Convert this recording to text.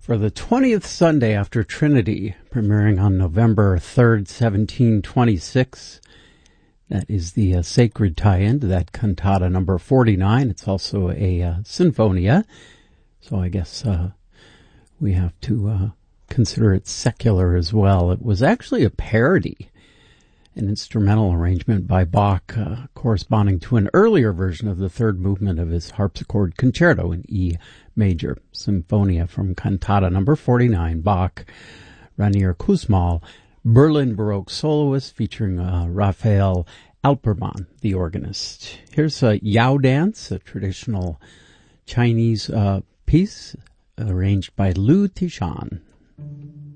For the 20th Sunday after Trinity, premiering on November 3rd, 1726, that is the sacred tie-in to that cantata number 49. It's also a sinfonia, so I guess we have to consider it secular as well. It was actually a parody, an instrumental arrangement by Bach corresponding to an earlier version of the third movement of his harpsichord concerto in E major, Symphonia from cantata number 49, Bach, Rainier Kussmaul, Berlin Baroque soloist featuring Raphael Alpermann, the organist. Here's a Yao Dance, a traditional Chinese piece arranged by Liu Tishan.